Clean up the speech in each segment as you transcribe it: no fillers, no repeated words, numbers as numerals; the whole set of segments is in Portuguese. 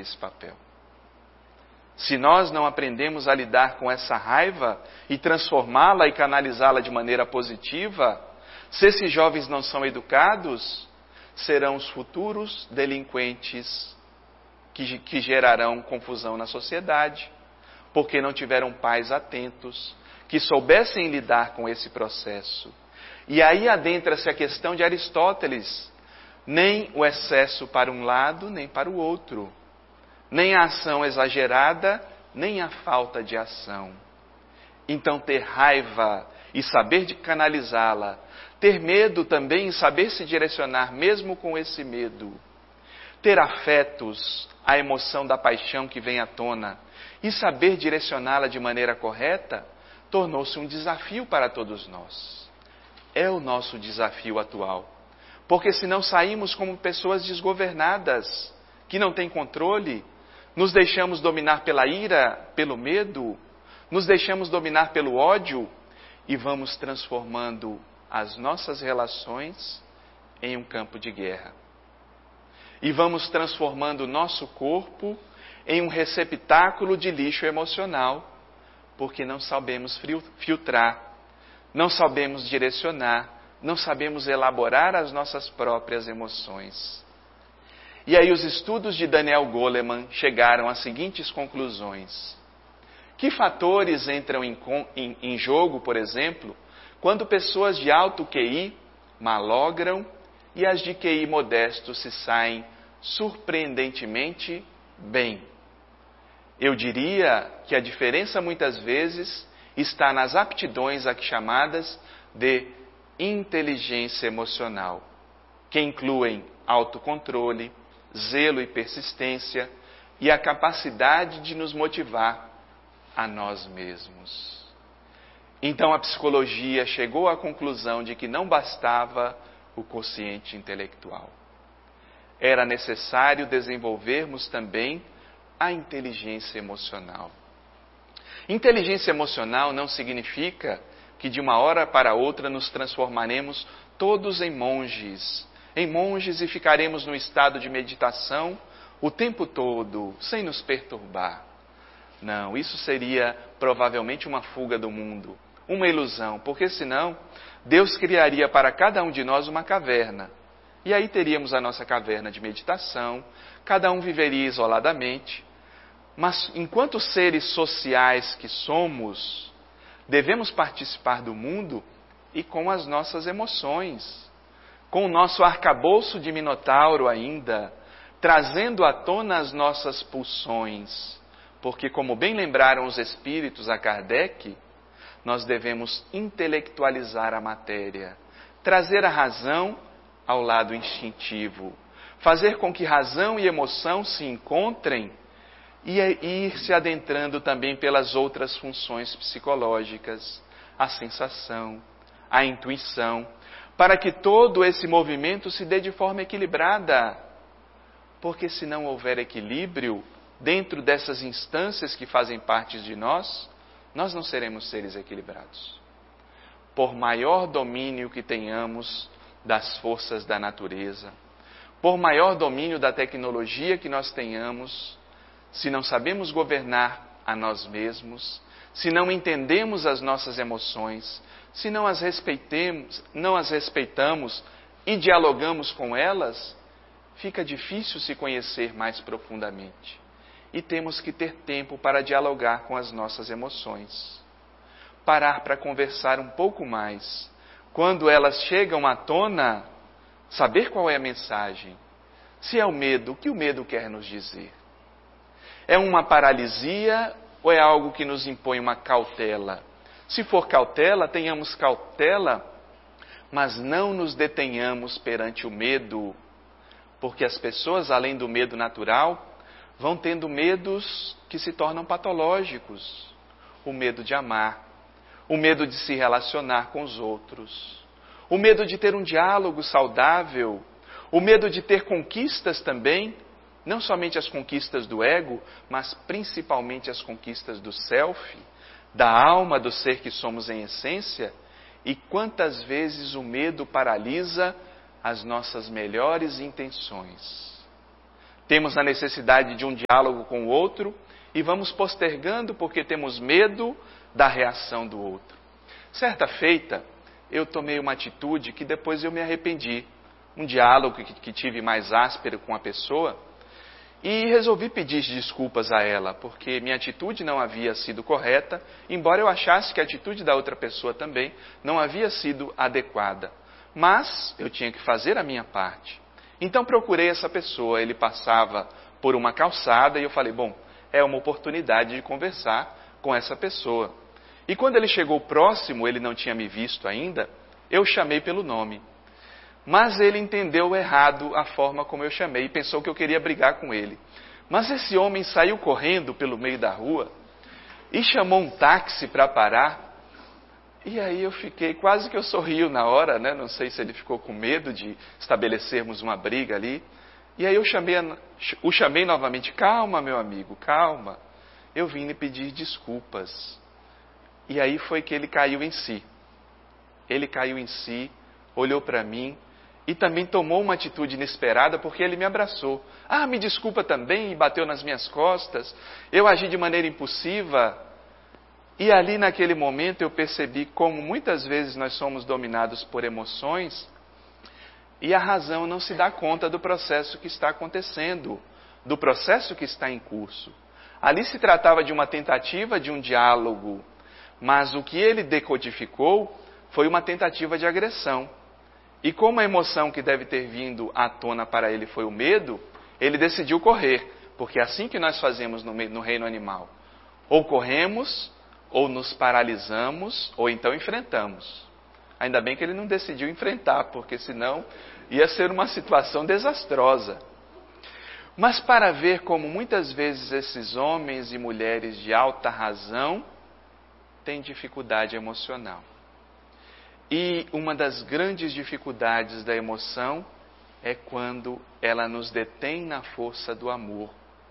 nesse papel. Se nós não aprendemos a lidar com essa raiva e transformá-la e canalizá-la de maneira positiva, se esses jovens não são educados, serão os futuros delinquentes que gerarão confusão na sociedade, porque não tiveram pais atentos, que soubessem lidar com esse processo. E aí adentra-se a questão de Aristóteles: nem o excesso para um lado, nem para o outro. Nem a ação exagerada, nem a falta de ação. Então ter raiva e saber de canalizá-la, ter medo também e saber se direcionar mesmo com esse medo, ter afetos, a emoção da paixão que vem à tona, e saber direcioná-la de maneira correta, tornou-se um desafio para todos nós. É o nosso desafio atual. Porque senão saímos como pessoas desgovernadas, que não têm controle, nos deixamos dominar pela ira, pelo medo, nos deixamos dominar pelo ódio e vamos transformando as nossas relações em um campo de guerra. E vamos transformando o nosso corpo em um receptáculo de lixo emocional, porque não sabemos filtrar, não sabemos direcionar, não sabemos elaborar as nossas próprias emoções. E aí os estudos de Daniel Goleman chegaram às seguintes conclusões. Que fatores entram em jogo, por exemplo, quando pessoas de alto QI malogram e as de QI modesto se saem surpreendentemente bem? Eu diria que a diferença muitas vezes está nas aptidões aqui chamadas de inteligência emocional, que incluem autocontrole, zelo e persistência e a capacidade de nos motivar a nós mesmos. Então a psicologia chegou à conclusão de que não bastava o quociente intelectual. Era necessário desenvolvermos também a inteligência emocional. Inteligência emocional não significa que de uma hora para outra nos transformaremos todos em monges e ficaremos no estado de meditação o tempo todo, sem nos perturbar. Não, isso seria provavelmente uma fuga do mundo, uma ilusão, porque senão Deus criaria para cada um de nós uma caverna. E aí teríamos a nossa caverna de meditação, cada um viveria isoladamente. Mas enquanto seres sociais que somos, devemos participar do mundo e com as nossas emoções, com o nosso arcabouço de minotauro ainda, trazendo à tona as nossas pulsões. Porque, como bem lembraram os espíritos a Kardec, nós devemos intelectualizar a matéria, trazer a razão ao lado instintivo, fazer com que razão e emoção se encontrem e ir se adentrando também pelas outras funções psicológicas, a sensação, a intuição, para que todo esse movimento se dê de forma equilibrada. Porque se não houver equilíbrio dentro dessas instâncias que fazem parte de nós, nós não seremos seres equilibrados. Por maior domínio que tenhamos das forças da natureza, por maior domínio da tecnologia que nós tenhamos, se não sabemos governar a nós mesmos, se não entendemos as nossas emoções, se não as respeitamos e dialogamos com elas, fica difícil se conhecer mais profundamente. E temos que ter tempo para dialogar com as nossas emoções. Parar para conversar um pouco mais. Quando elas chegam à tona, saber qual é a mensagem. Se é o medo, o que o medo quer nos dizer? É uma paralisia ou é algo que nos impõe uma cautela? Se for cautela, tenhamos cautela, mas não nos detenhamos perante o medo, porque as pessoas, além do medo natural, vão tendo medos que se tornam patológicos. O medo de amar, o medo de se relacionar com os outros, o medo de ter um diálogo saudável, o medo de ter conquistas também, não somente as conquistas do ego, mas principalmente as conquistas do self, da alma, do ser que somos em essência. E quantas vezes o medo paralisa as nossas melhores intenções. temos a necessidade de um diálogo com o outro e vamos postergando porque temos medo da reação do outro. Certa feita, eu tomei uma atitude que depois eu me arrependi. Um diálogo que tive mais áspero com a pessoa e resolvi pedir desculpas a ela, porque minha atitude não havia sido correta, embora eu achasse que a atitude da outra pessoa também não havia sido adequada. Mas eu tinha que fazer a minha parte. Então procurei essa pessoa, ele passava por uma calçada e eu falei, bom, é uma oportunidade de conversar com essa pessoa. E quando ele chegou próximo, ele não tinha me visto ainda, eu chamei pelo nome. Mas ele entendeu errado a forma como eu chamei e pensou que eu queria brigar com ele. Mas esse homem saiu correndo pelo meio da rua e chamou um táxi para parar. E aí eu fiquei, quase que eu sorrio na hora, né? Não sei se ele ficou com medo de estabelecermos uma briga ali. E aí eu o chamei novamente, calma meu amigo, calma. Eu vim lhe pedir desculpas. E aí foi que ele caiu em si. Ele caiu em si, olhou para mim e também tomou uma atitude inesperada porque ele me abraçou. Ah, me desculpa também, e bateu nas minhas costas. Eu agi de maneira impulsiva. E ali naquele momento eu percebi como muitas vezes nós somos dominados por emoções e a razão não se dá conta do processo que está acontecendo, do processo que está em curso. Ali se tratava de uma tentativa de um diálogo, mas o que ele decodificou foi uma tentativa de agressão. E como a emoção que deve ter vindo à tona para ele foi o medo, ele decidiu correr, porque é assim que nós fazemos no reino animal. Ou corremos, ou nos paralisamos, ou então enfrentamos. Ainda bem que ele não decidiu enfrentar, porque senão ia ser uma situação desastrosa. Mas para ver como muitas vezes esses homens e mulheres de alta razão têm dificuldade emocional. E uma das grandes dificuldades da emoção é quando ela nos detém na força do amor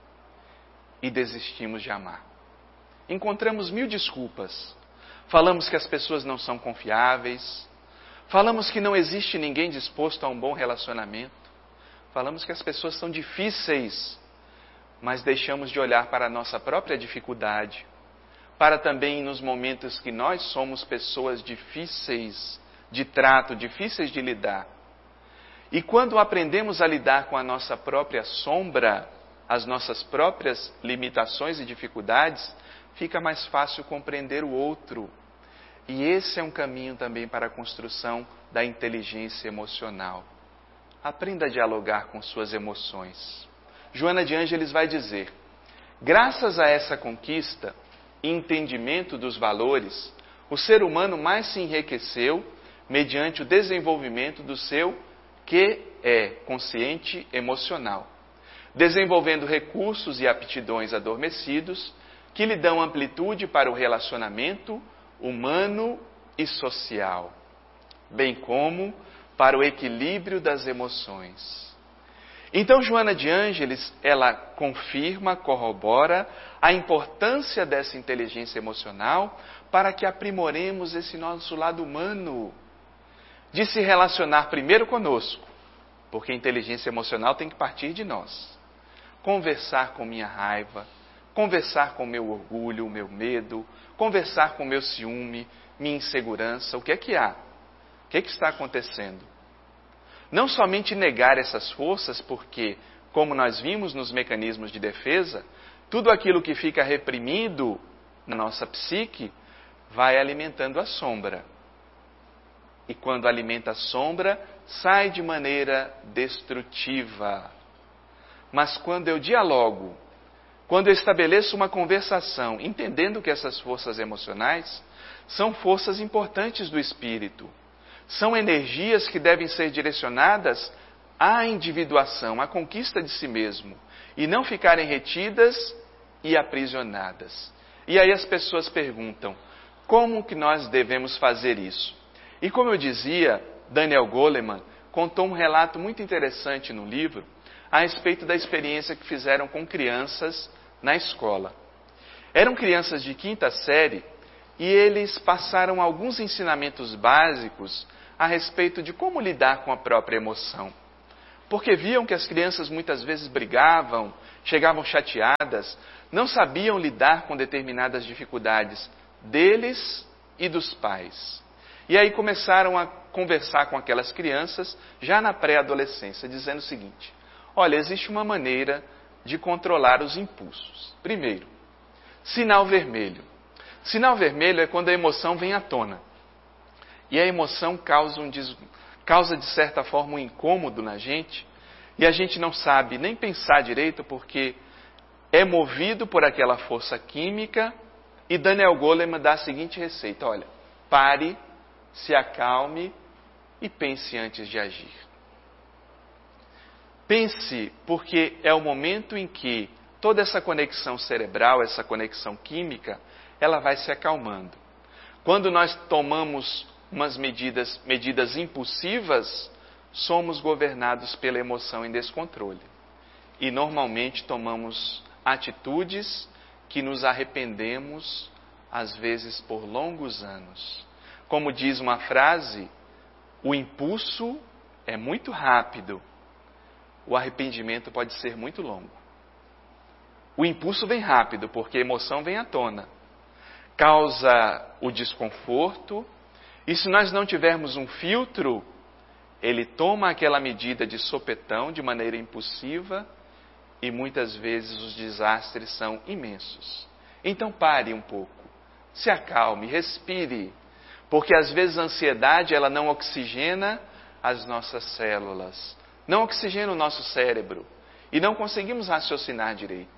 e desistimos de amar. Encontramos 1000 desculpas. Falamos que as pessoas não são confiáveis. Falamos que não existe ninguém disposto a um bom relacionamento. Falamos que as pessoas são difíceis, mas deixamos de olhar para a nossa própria dificuldade, para também nos momentos que nós somos pessoas difíceis de trato, difíceis de lidar. E quando aprendemos a lidar com a nossa própria sombra, as nossas próprias limitações e dificuldades, fica mais fácil compreender o outro. E esse é um caminho também para a construção da inteligência emocional. Aprenda a dialogar com suas emoções. Joana de Ângeles vai dizer, graças a essa conquista e entendimento dos valores, o ser humano mais se enriqueceu mediante o desenvolvimento do seu QE, consciente emocional, desenvolvendo recursos e aptidões adormecidos que lhe dão amplitude para o relacionamento humano e social, bem como para o equilíbrio das emoções. Então, Joana de Ângeles, ela confirma, corrobora a importância dessa inteligência emocional para que aprimoremos esse nosso lado humano, de se relacionar primeiro conosco, porque a inteligência emocional tem que partir de nós. Conversar com minha raiva, conversar com meu orgulho, o meu medo, conversar com meu ciúme, minha insegurança, o que é que há? O que é que está acontecendo? Não somente negar essas forças, porque, como nós vimos nos mecanismos de defesa, tudo aquilo que fica reprimido na nossa psique vai alimentando a sombra. E quando alimenta a sombra, sai de maneira destrutiva. Mas quando eu dialogo, quando eu estabeleço uma conversação, entendendo que essas forças emocionais são forças importantes do espírito, são energias que devem ser direcionadas à individuação, à conquista de si mesmo, e não ficarem retidas e aprisionadas. E aí as pessoas perguntam, como que nós devemos fazer isso? E como eu dizia, Daniel Goleman contou um relato muito interessante no livro a respeito da experiência que fizeram com crianças na escola. Eram crianças de 5ª série e eles passaram alguns ensinamentos básicos a respeito de como lidar com a própria emoção. porque viam que as crianças muitas vezes brigavam, chegavam chateadas, não sabiam lidar com determinadas dificuldades deles e dos pais. E aí começaram a conversar com aquelas crianças, já na pré-adolescência, dizendo o seguinte: olha, existe uma maneira de controlar os impulsos. Primeiro, sinal vermelho. Sinal vermelho é quando a emoção vem à tona. E a emoção causa, de certa forma, um incômodo na gente, e a gente não sabe nem pensar direito, porque é movido por aquela força química, e Daniel Goleman dá a seguinte receita: olha, pare, se acalme e pense antes de agir. Pense, porque é o momento em que toda essa conexão cerebral, essa conexão química, ela vai se acalmando. Quando nós tomamos umas medidas impulsivas, somos governados pela emoção em descontrole. E normalmente tomamos atitudes que nos arrependemos, às vezes por longos anos. Como diz uma frase, o impulso é muito rápido, o arrependimento pode ser muito longo. O impulso vem rápido, porque a emoção vem à tona, causa o desconforto, e se nós não tivermos um filtro, ele toma aquela medida de sopetão, de maneira impulsiva, e muitas vezes os desastres são imensos. Então pare um pouco, se acalme, respire, porque às vezes a ansiedade ela não oxigena as nossas células, não oxigena o nosso cérebro, e não conseguimos raciocinar direito.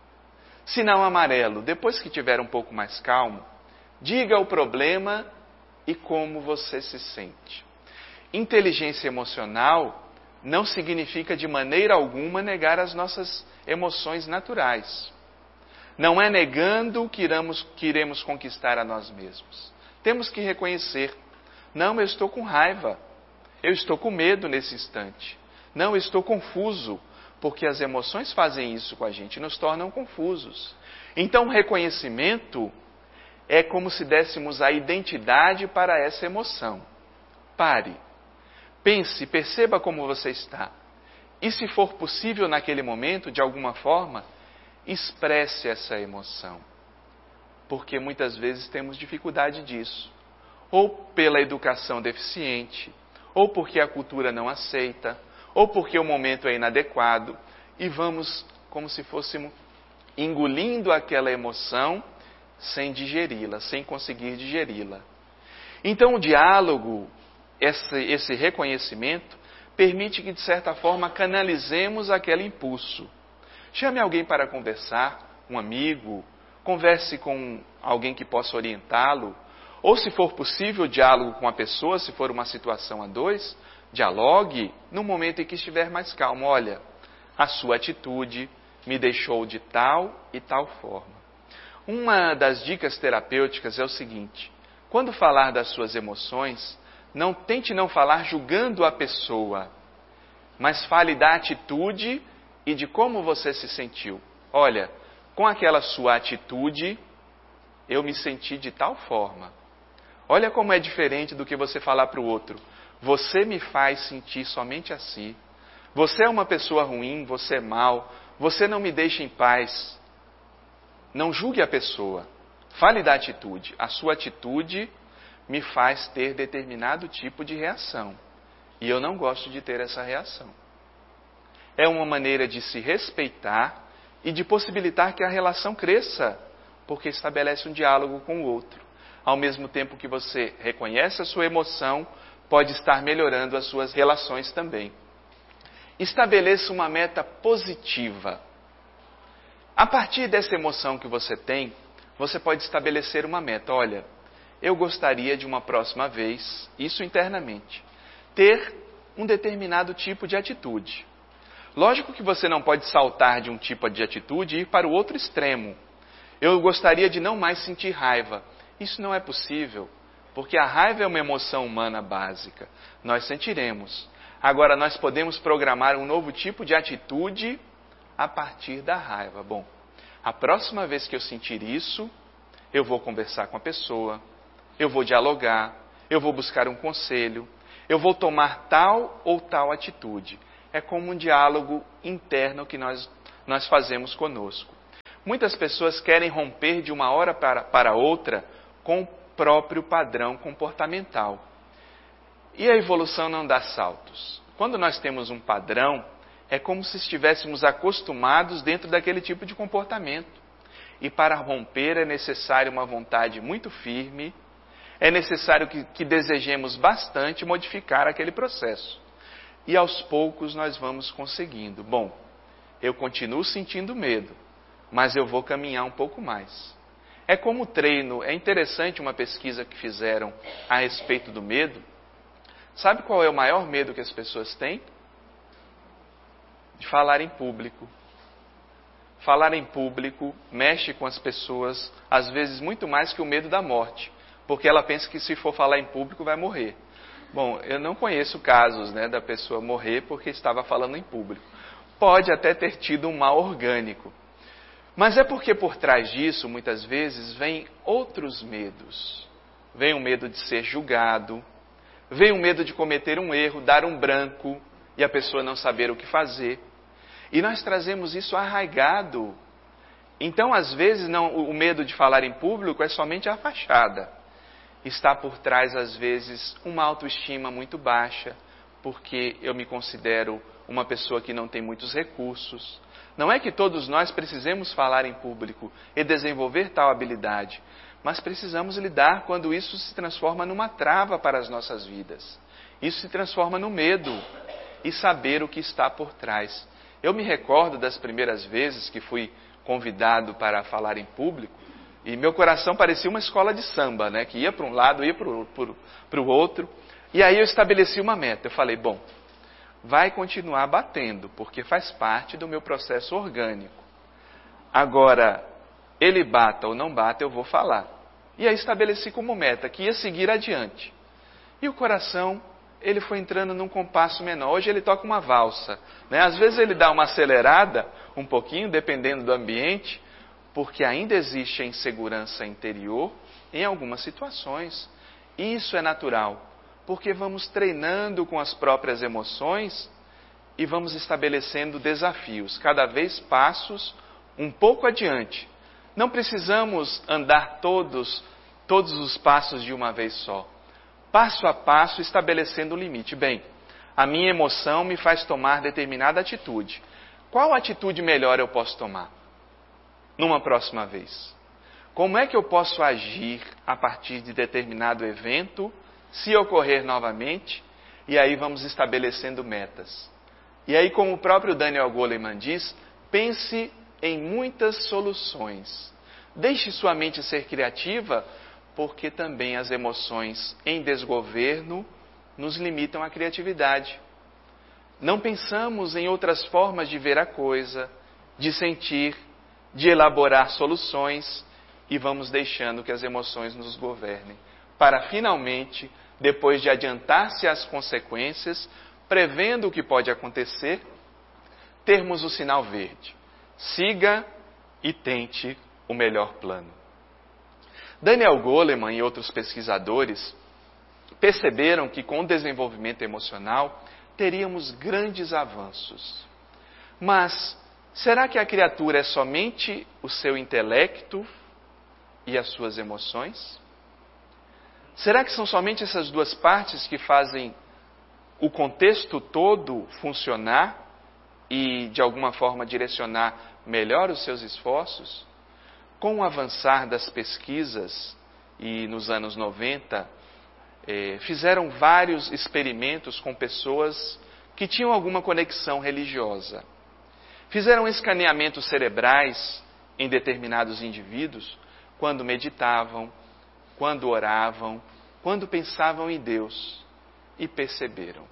Sinal amarelo: depois que tiver um pouco mais calmo, diga o problema e como você se sente. Inteligência emocional não significa de maneira alguma negar as nossas emoções naturais. Não é negando que iremos conquistar a nós mesmos. Temos que reconhecer: não, eu estou com raiva, eu estou com medo nesse instante, não, eu estou confuso, porque as emoções fazem isso com a gente, nos tornam confusos. Então, o reconhecimento é como se dessemos a identidade para essa emoção. Pare, pense, perceba como você está. E se for possível naquele momento, de alguma forma, expresse essa emoção. Porque muitas vezes temos dificuldade disso. Ou pela educação deficiente, ou porque a cultura não aceita, ou porque o momento é inadequado, e vamos como se fôssemos engolindo aquela emoção sem digeri-la, sem conseguir digeri-la. Então o diálogo, esse reconhecimento, permite que de certa forma canalizemos aquele impulso. Chame alguém para conversar, um amigo, converse com alguém que possa orientá-lo, ou se for possível, diálogo com a pessoa, se for uma situação a dois, dialogue no momento em que estiver mais calmo. Olha, a sua atitude me deixou de tal e tal forma. Uma das dicas terapêuticas é o seguinte: quando falar das suas emoções, tente não falar julgando a pessoa, mas fale da atitude e de como você se sentiu. Olha, com aquela sua atitude, eu me senti de tal forma. Olha como é diferente do que você falar para o outro: você me faz sentir somente assim. Você é uma pessoa ruim, você é mau, você não me deixa em paz. Não julgue a pessoa. Fale da atitude. A sua atitude me faz ter determinado tipo de reação. E eu não gosto de ter essa reação. É uma maneira de se respeitar e de possibilitar que a relação cresça, porque estabelece um diálogo com o outro. Ao mesmo tempo que você reconhece a sua emoção, pode estar melhorando as suas relações também. Estabeleça uma meta positiva. A partir dessa emoção que você tem, você pode estabelecer uma meta. Olha, eu gostaria de uma próxima vez, isso internamente, ter um determinado tipo de atitude. Lógico que você não pode saltar de um tipo de atitude e ir para o outro extremo. Eu gostaria de não mais sentir raiva. Isso não é possível, porque a raiva é uma emoção humana básica. Nós sentiremos. Agora, nós podemos programar um novo tipo de atitude a partir da raiva. Bom, a próxima vez que eu sentir isso, eu vou conversar com a pessoa, eu vou dialogar, eu vou buscar um conselho, eu vou tomar tal ou tal atitude. é como um diálogo interno que nós fazemos conosco. Muitas pessoas querem romper de uma hora para outra com o próprio padrão comportamental. E a evolução não dá saltos. Quando nós temos um padrão, é como se estivéssemos acostumados dentro daquele tipo de comportamento. E para romper é necessário uma vontade muito firme, é necessário que desejemos bastante modificar aquele processo. E aos poucos nós vamos conseguindo. Bom, eu continuo sentindo medo, mas eu vou caminhar um pouco mais. É como treino, é interessante uma pesquisa que fizeram a respeito do medo. Sabe qual é o maior medo que as pessoas têm? De falar em público. Falar em público mexe com as pessoas, às vezes muito mais que o medo da morte, porque ela pensa que se for falar em público vai morrer. Bom, eu não conheço casos, da pessoa morrer porque estava falando em público. Pode até ter tido um mal orgânico. Mas é porque por trás disso, muitas vezes, vem outros medos. Vem o medo de ser julgado, vem o medo de cometer um erro, dar um branco e a pessoa não saber o que fazer. E nós trazemos isso arraigado. Então, às vezes, o medo de falar em público é somente a fachada. Está por trás, às vezes, uma autoestima muito baixa, porque eu me considero uma pessoa que não tem muitos recursos. Não é que todos nós precisemos falar em público e desenvolver tal habilidade, mas precisamos lidar quando isso se transforma numa trava para as nossas vidas. Isso se transforma no medo e saber o que está por trás. Eu me recordo das primeiras vezes que fui convidado para falar em público e meu coração parecia uma escola de samba, que ia para um lado, ia para o outro. E aí eu estabeleci uma meta. Eu falei, bom, vai continuar batendo, porque faz parte do meu processo orgânico. Agora, ele bata ou não bata, eu vou falar. E aí estabeleci como meta que ia seguir adiante. E o coração, ele foi entrando num compasso menor. Hoje ele toca uma valsa. Às vezes ele dá uma acelerada um pouquinho, dependendo do ambiente, porque ainda existe a insegurança interior em algumas situações. Isso é natural, porque vamos treinando com as próprias emoções e vamos estabelecendo desafios, cada vez passos um pouco adiante. Não precisamos andar todos os passos de uma vez só. Passo a passo, estabelecendo o limite. Bem, a minha emoção me faz tomar determinada atitude. Qual atitude melhor eu posso tomar numa próxima vez? Como é que eu posso agir a partir de determinado evento, se ocorrer novamente? E aí vamos estabelecendo metas. E aí, como o próprio Daniel Goleman diz, pense em muitas soluções. Deixe sua mente ser criativa, porque também as emoções em desgoverno nos limitam à criatividade. Não pensamos em outras formas de ver a coisa, de sentir, de elaborar soluções e vamos deixando que as emoções nos governem, para finalmente, depois de adiantar-se às consequências, prevendo o que pode acontecer, termos o sinal verde. Siga e tente o melhor plano. Daniel Goleman e outros pesquisadores perceberam que com o desenvolvimento emocional teríamos grandes avanços. Mas será que a criatura é somente o seu intelecto e as suas emoções? Será que são somente essas duas partes que fazem o contexto todo funcionar e de alguma forma direcionar melhor os seus esforços? Com o avançar das pesquisas, e nos anos 90, fizeram vários experimentos com pessoas que tinham alguma conexão religiosa. Fizeram escaneamentos cerebrais em determinados indivíduos quando meditavam, quando oravam, quando pensavam em Deus, e perceberam.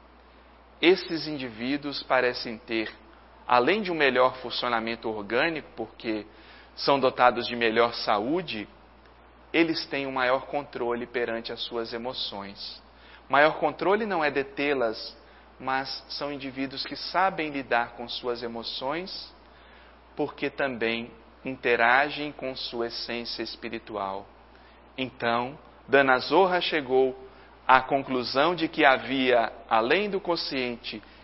Esses indivíduos parecem ter, além de um melhor funcionamento orgânico, porque são dotados de melhor saúde, eles têm um maior controle perante as suas emoções. Maior controle não é detê-las, mas são indivíduos que sabem lidar com suas emoções, porque também interagem com sua essência espiritual. Então, Dana Zohar chegou à conclusão de que havia, além do consciente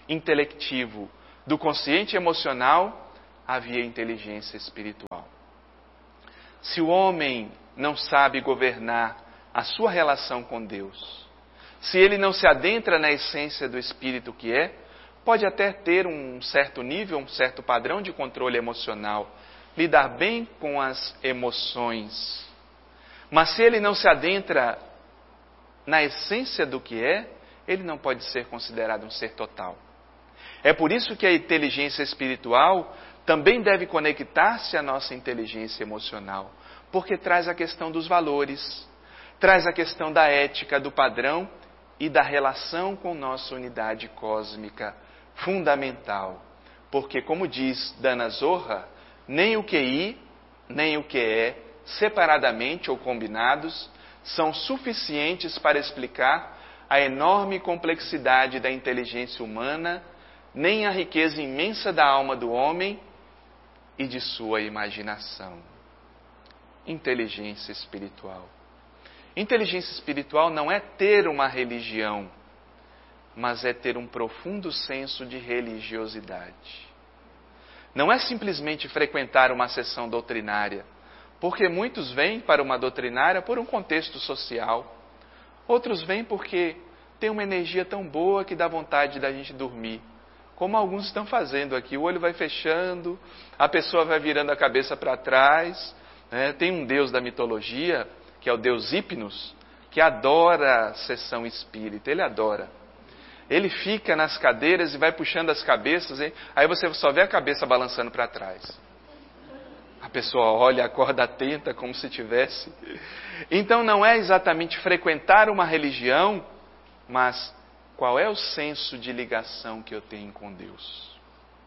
intelectivo do consciente emocional, havia inteligência espiritual. Se o homem não sabe governar a sua relação com Deus, se ele não se adentra na essência do espírito que é, pode até ter um certo nível, um certo padrão de controle emocional, lidar bem com as emoções. Mas se ele não se adentra na essência do que é, ele não pode ser considerado um ser total. É por isso que a inteligência espiritual também deve conectar-se à nossa inteligência emocional, porque traz a questão dos valores, traz a questão da ética, do padrão e da relação com nossa unidade cósmica fundamental. Porque, como diz Dana Zohar, nem o QI, nem o QE, separadamente ou combinados, são suficientes para explicar a enorme complexidade da inteligência humana, nem a riqueza imensa da alma do homem e de sua imaginação. Inteligência espiritual. Inteligência espiritual não é ter uma religião, mas é ter um profundo senso de religiosidade. Não é simplesmente frequentar uma sessão doutrinária, porque muitos vêm para uma doutrinária por um contexto social. Outros vêm porque tem uma energia tão boa que dá vontade da gente dormir. Como alguns estão fazendo aqui, o olho vai fechando, a pessoa vai virando a cabeça para trás. Tem um deus da mitologia, que é o deus Hipnos, que adora a sessão espírita, ele adora. Ele fica nas cadeiras e vai puxando as cabeças, aí você só vê a cabeça balançando para trás. A pessoa olha, acorda atenta, como se tivesse. Então não é exatamente frequentar uma religião, mas qual é o senso de ligação que eu tenho com Deus?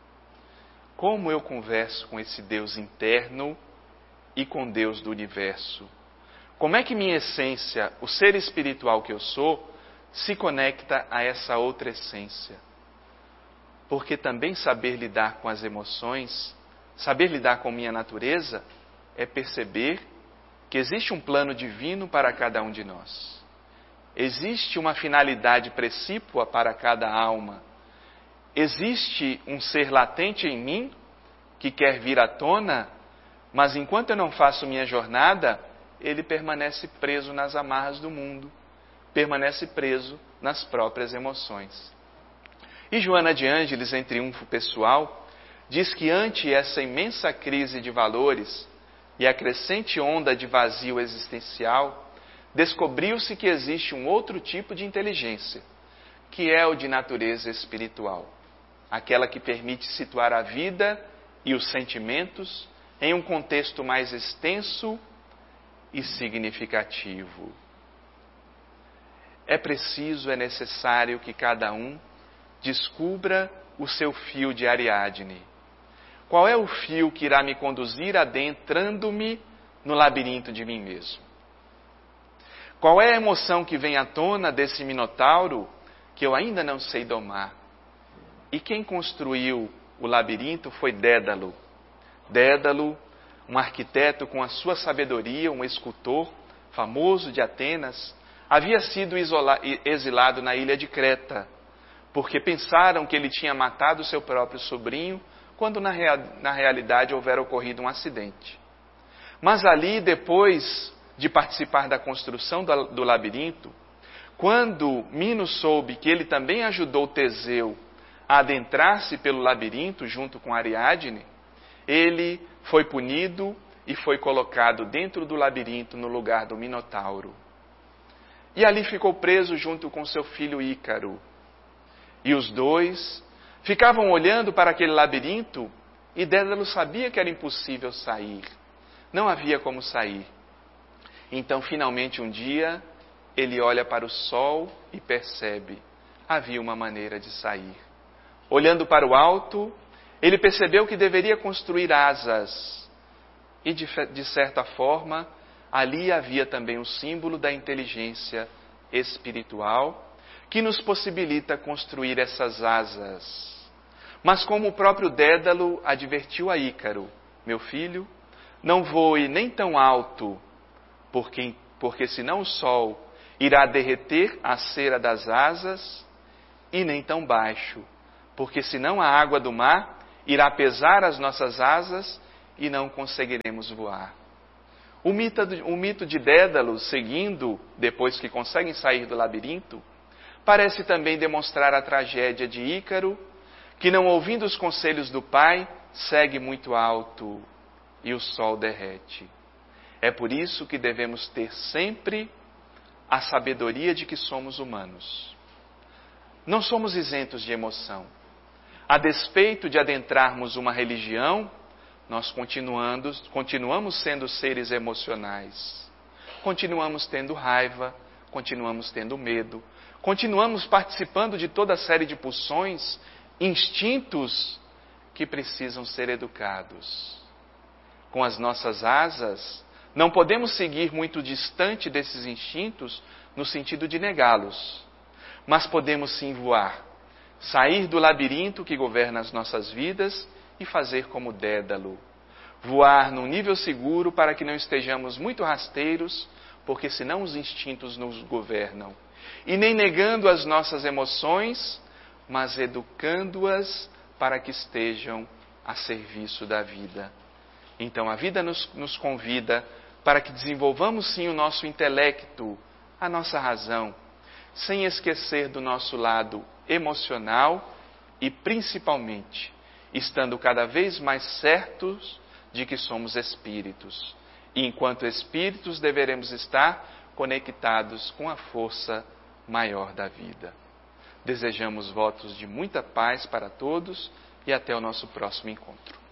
Como eu converso com esse Deus interno e com Deus do universo? Como é que minha essência, o ser espiritual que eu sou, se conecta a essa outra essência? Porque também saber lidar com as emoções, saber lidar com minha natureza, é perceber que existe um plano divino para cada um de nós. Existe uma finalidade precípua para cada alma. Existe um ser latente em mim que quer vir à tona, mas enquanto eu não faço minha jornada, ele permanece preso nas amarras do mundo, permanece preso nas próprias emoções. E Joana de Ângeles, em Triunfo Pessoal, diz que ante essa imensa crise de valores e a crescente onda de vazio existencial, descobriu-se que existe um outro tipo de inteligência, que é o de natureza espiritual, aquela que permite situar a vida e os sentimentos em um contexto mais extenso e significativo. É preciso, é necessário que cada um descubra o seu fio de Ariadne. Qual é o fio que irá me conduzir adentrando-me no labirinto de mim mesmo? Qual é a emoção que vem à tona desse minotauro que eu ainda não sei domar? E quem construiu o labirinto foi Dédalo. Dédalo, um arquiteto com a sua sabedoria, um escultor famoso de Atenas, havia sido exilado na ilha de Creta, porque pensaram que ele tinha matado seu próprio sobrinho, quando na realidade houvera ocorrido um acidente. Mas ali, depois de participar da construção do labirinto, quando Minos soube que ele também ajudou Teseu a adentrar-se pelo labirinto junto com Ariadne, ele foi punido e foi colocado dentro do labirinto no lugar do Minotauro. E ali ficou preso junto com seu filho Ícaro. E os dois ficavam olhando para aquele labirinto e Dédalo sabia que era impossível sair. Não havia como sair. Então, finalmente, um dia, ele olha para o sol e percebe: havia uma maneira de sair. Olhando para o alto, ele percebeu que deveria construir asas. E, de certa forma, ali havia também o símbolo da inteligência espiritual, que nos possibilita construir essas asas. Mas como o próprio Dédalo advertiu a Ícaro: meu filho, não voe nem tão alto, porque senão o sol irá derreter a cera das asas, e nem tão baixo, porque senão a água do mar irá pesar as nossas asas e não conseguiremos voar. O mito de Dédalo, seguindo, depois que conseguem sair do labirinto, parece também demonstrar a tragédia de Ícaro, que não ouvindo os conselhos do pai, segue muito alto e o sol derrete. É por isso que devemos ter sempre a sabedoria de que somos humanos. Não somos isentos de emoção. A despeito de adentrarmos uma religião, nós continuamos sendo seres emocionais. Continuamos tendo raiva, continuamos tendo medo, continuamos participando de toda a série de pulsões, instintos que precisam ser educados. Com as nossas asas, não podemos seguir muito distante desses instintos no sentido de negá-los, mas podemos sim voar, sair do labirinto que governa as nossas vidas e fazer como Dédalo, voar num nível seguro para que não estejamos muito rasteiros, porque senão os instintos nos governam, e nem negando as nossas emoções, mas educando-as para que estejam a serviço da vida. Então a vida nos convida para que desenvolvamos sim o nosso intelecto, a nossa razão, sem esquecer do nosso lado emocional e principalmente estando cada vez mais certos de que somos espíritos. E enquanto espíritos deveremos estar conectados com a força maior da vida. Desejamos votos de muita paz para todos e até o nosso próximo encontro.